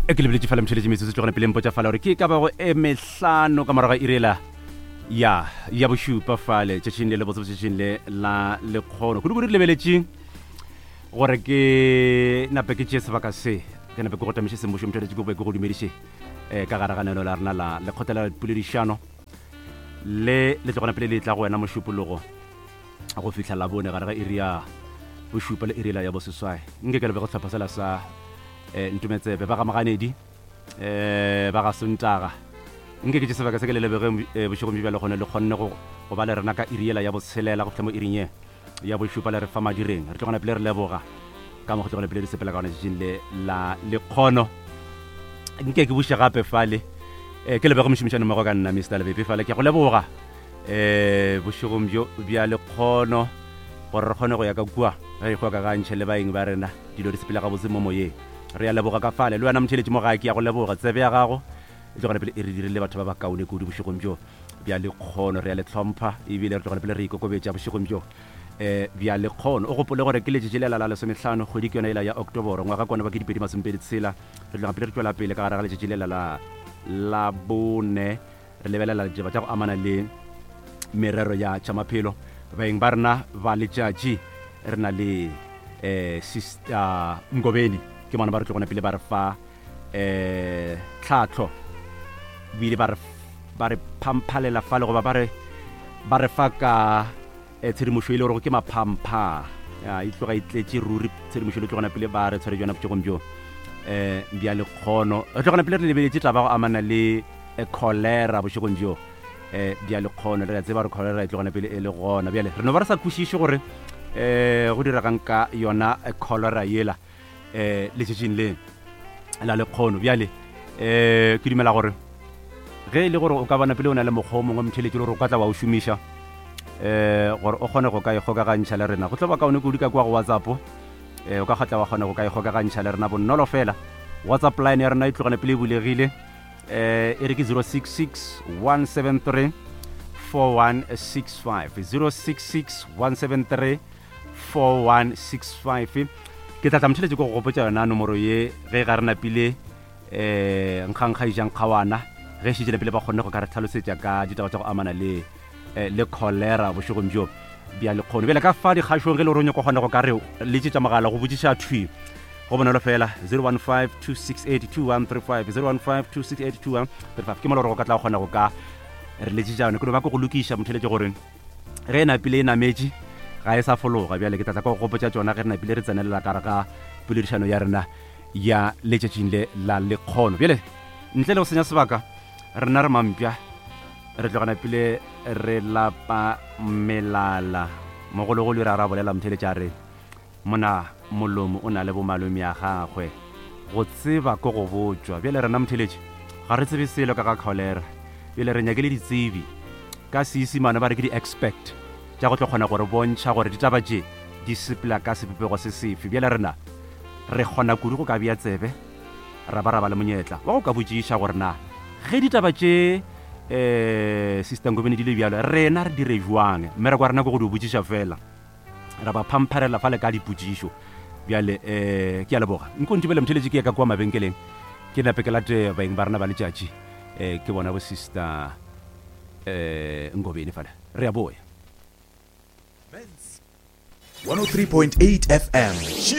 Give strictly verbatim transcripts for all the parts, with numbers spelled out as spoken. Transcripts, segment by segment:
e ke lebeletse fela motšheletše metsotso tlo gona pele mpotša fala gore ke ka bago e mehlano ka morago ga irela ya ya bošupa fale tšatšing le le botse tšatšing le la lekgono kudu kudu lebeletše gore ke nape ke tšee sebaka se ke nape ke go tamiše semmušo motšheletše ke boe ke go dumediše um ka garaganelo la rena la lekgotla la poledišano le le tlo gona pele le tla go wena mošupologo go fihla la bone gare ga iri ya bošupa le irela ya boseswae nke ke lebe go tlhapha sela sa um ntumetsebe ba ga maganedi um ba ga sontaga nke ke tše sebaka se ke le lebege bošogomi bja le kgone le kgonne go ba le rena ka iriela ya botshelela go tlhamo irinye ya bošupa le re fa madireng re tlo gona pele re leboga ka mo go tlo gona pele re sepela ka gona tšetšeng le la lekgono nke ke buša gape fale um ke lebege mošomišane mmogo ka nna mister lebepe fale ke go leboga um bošogong bja lekgono gore re kgone go ya ka kua ge e kgokagantšhe le baeng ba rena dilo di sepela ga botse mo moyeng re ya leboga ka fale le wena motšheletše mo gae ke ya go leboga tsebe ya gago e tlo gona pele e re dirile batho ba ba kaone kudu bošogong bjo bja lekgono re ya le tlhompha ebile re tlo gona pele re ikokobetša bošogong bjo um bja lekgono o gopole gore ke letšetše lela la lesomehlano kgwedi ke yona ela ya octoboro ngwaga kona ba ke dipedi masomepedi tshela re tloga pele re tšwela pele ka gare ga letšetše lela la bone re lebelela ditaba tša go amana le merero ya tša maphelo baeng ba rena ba letšatši re na le um sister Ngobeni ke bona ba re tlo gona pele ba re fa um tlhatlho bile ba re phamphalela fa le goba ba re fa ka tshedimošo e le gore ke maphampha e tloga e tletše ruri tshedimošo le tlo gona pele ba re tshware jona botšogong bjo um bja lekgono re tlo gona pele re lebeletše taba go amana le cholera bošogong bjo um bja lekgono re a tseba gore cholera e tlo gona pele e le gona bjale re no ba re sa kwešiše gore um go diragang ka yona cholera yela um letšetšing le la lekgono bjale um ke dumela gore ge e le gore o ka bona pele o na le mokgwa o mongwe motheletše le gore o ka tla wa o šomiša um gore o kgone go ka ikgokagantšha le rena go tlo ba kaone kudu ka kwa go whatsapp um o ka kgatla wa kgona go ka ikgokagantšha le rena bonolo fela whatsapp line ya rena e tlogana pele e bulegile um e re ke zero six six one seven three four one six five zero six six one seven three four one six five ke tlatla motheletše ko go gopotša yona nomoro ye ge ga rena pele um nkgankga ijang kgawana ge šitšele pele ba kgonne go ka re tlhalosetša ka ditaba tša go amana le le cholera bošogong bjo bja lekgono bjale ka fa dikgašong ge le gore o nyako kgona go ka re letšetša mogala go botsiša thwi go bonolo fela zero one five two six eight two one three five zero one five two six eight two one three five ke mola gore go ka tla kgona go ka re letšetša yone ke no ba ko go lokiša motheletše gore ge e napile e nametše ga e sa fologa bjale ke tlatla ka go gopotša tsona ge re napile re tsenelela kare ga poledišano ya rena ya letšatšing le la lekgono bjale ntle le go senya sebaka rena re mampša re tlogana pele re lapa melala mogolegolo re a ra bolela motheletša re mona molomo o na le bomalome ya gagwe go tseba ko go botswa bjale rena motheletše ga re tsebe selo ka ga cholera bjale re nyakele ditsebi ka seesimane ba re ke di-expect tša go tlo kgona gore bontšha gore ditaba tše di sepela ka sepepego se sefe bjale rena re kgona kudu go ka bea tsebe ra ba ra ba le monyetla wa go ka botšiša gore na ge ditaba tše um sister Ngobeni di le bjalo rena re dire jwang mme re kwa rena ko go di botšiša fela ra ba phampharela fa le ka dipotšišo bjale um ke a leboga nko ntibele motheletše ke ya ka kua mabenkeleng ke nape ke late baeng ba rena ba letšatši um ke bona bo sister um Ngobeni fale re a boya one oh three point eight F M.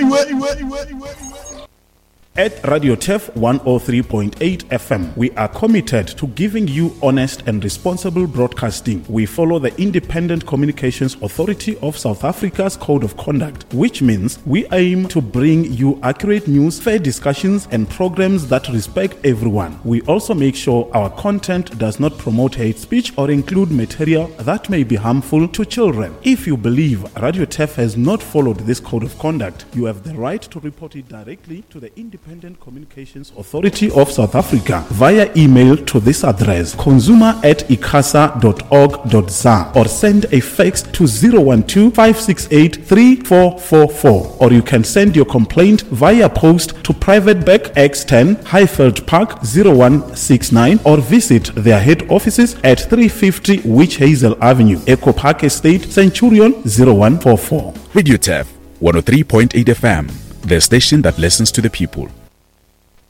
At Radio T E F one oh three point eight F M, we are committed to giving you honest and responsible broadcasting. We follow the Independent Communications Authority of South Africa's Code of Conduct, which means we aim to bring you accurate news, fair discussions, and programs that respect everyone. We also make sure our content does not promote hate speech or include material that may be harmful to children. If you believe Radio T E F has not followed this Code of Conduct, you have the right to report it directly to the Independent Independent Communications Authority of South Africa via email to this address consumer at icasa dot org dot za or send a fax to zero one two five six eight three four four four, or you can send your complaint via post to Private Back X ten Highfield Park zero one six nine or visit their head offices at three fifty Witch Hazel Avenue, Echo Park Estate, Centurion zero one four four. Radio T E F one oh three point eight F M, the station that listens to the people.